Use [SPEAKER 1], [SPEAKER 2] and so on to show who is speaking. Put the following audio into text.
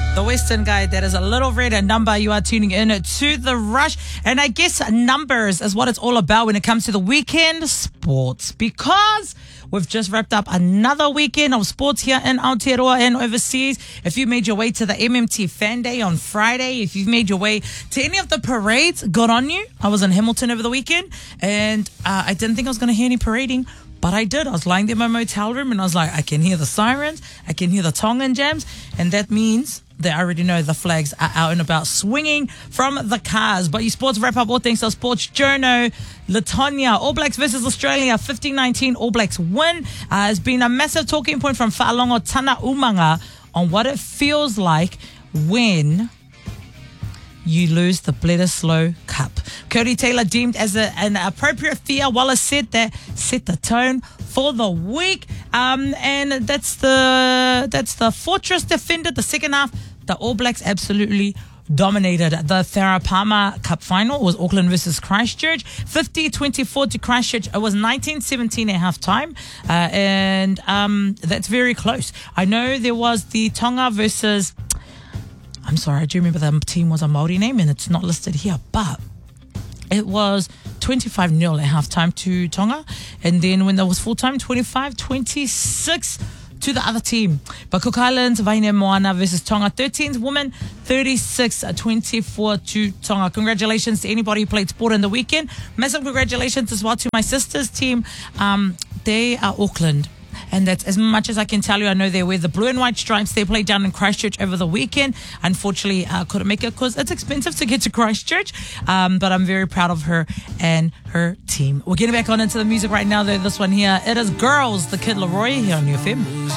[SPEAKER 1] The Western guy, that is a Little Red and Number. You are tuning in to The Rush. And I guess numbers is what it's all about when it comes to the weekend sports, because we've just wrapped up another weekend of sports here in Aotearoa and overseas. If you made your way to the MMT Fan Day on Friday, if you've made your way to any of the parades, good on you. I was in Hamilton over the weekend, and I didn't think I was going to hear any parading, but I did. I was lying there in my motel room, and I was like, I can hear the sirens, I can hear the Tongan jams, and that means they already know the flags are out and about swinging from the cars. But you sports wrap up all things to sports journo. Latonia, All Blacks versus Australia, 15-19 All Blacks win. Has been a massive talking point from Whaalongo Tana Umanga on what it feels like when you lose the Bledisloe Cup. Cody Taylor deemed as an appropriate fear. Wallace said that set the tone for the week. And that's the Fortress defender. The second half, the All Blacks absolutely dominated. The Tharapama Cup final was Auckland versus Christchurch, 50-24 to Christchurch. It was 19-17 at halftime, and that's very close. I know there was the Tonga versus, I'm sorry, I do remember the team was a Māori name and it's not listed here, but it was 25-0 at halftime to Tonga, and then when there was full time, 25-26 to the other team. But Cook Islands, Vaine Moana versus Tonga, 13th woman, 36-24 to Tonga. Congratulations to anybody who played sport in the weekend. Massive congratulations as well to my sister's team. They are Auckland. And that's as much as I can tell you. I know they wear the blue and white stripes. They played down in Christchurch over the weekend. Unfortunately, couldn't make it because it's expensive to get to Christchurch. But I'm very proud of her and her team. We're getting back on into the music right now, though. This one here, it is Girls, the Kid Laroi here on UFM.